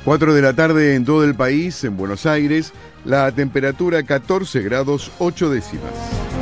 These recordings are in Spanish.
4 de la tarde en todo el país, en Buenos Aires, la temperatura 14 grados 8 décimas.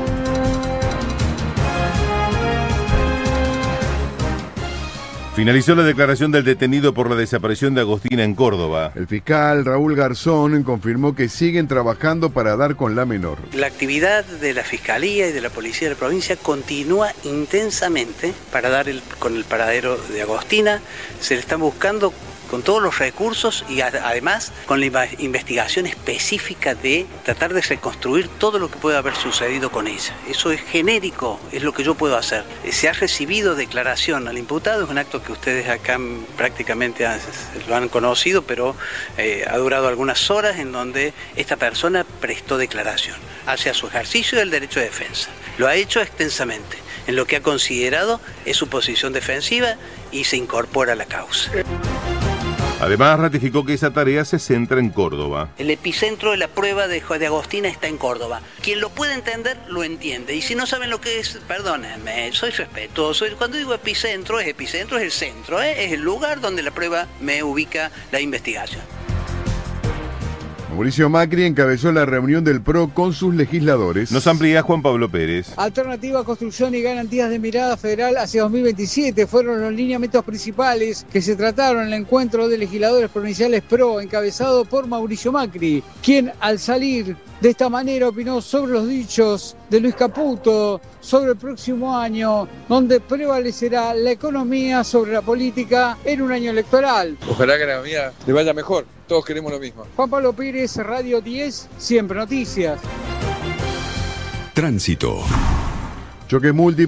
Finalizó la declaración del detenido por la desaparición de Agostina en Córdoba. El fiscal Raúl Garzón confirmó que siguen trabajando para dar con la menor. La actividad de la Fiscalía y de la Policía de la provincia continúa intensamente para dar con el paradero de Agostina. Se le están buscando con todos los recursos y además con la investigación específica de tratar de reconstruir todo lo que puede haber sucedido con ella. Eso es genérico, es lo que yo puedo hacer. Se ha recibido declaración al imputado, es un acto que ustedes acá prácticamente lo han conocido, pero ha durado algunas horas en donde esta persona prestó declaración hacia su ejercicio del derecho de defensa. Lo ha hecho extensamente, en lo que ha considerado es su posición defensiva y se incorpora a la causa. Además, ratificó que esa tarea se centra en Córdoba. El epicentro de la prueba de Agostina está en Córdoba. Quien lo puede entender, lo entiende. Y si no saben lo que es, perdónenme, soy respetuoso. Cuando digo epicentro, es el centro, es el lugar donde la prueba me ubica la investigación. Mauricio Macri encabezó la reunión del PRO con sus legisladores. Nos amplía Juan Pablo Pérez. Alternativa, construcción y garantías de mirada federal hacia 2027 fueron los lineamientos principales que se trataron en el encuentro de legisladores provinciales PRO, encabezado por Mauricio Macri, quien al salir de esta manera opinó sobre los dichos de Luis Caputo sobre el próximo año, donde prevalecerá la economía sobre la política en un año electoral. Ojalá que a la economía le vaya mejor, todos queremos lo mismo. Juan Pablo Pérez, Radio 10, siempre noticias. Tránsito. Choque múltiple.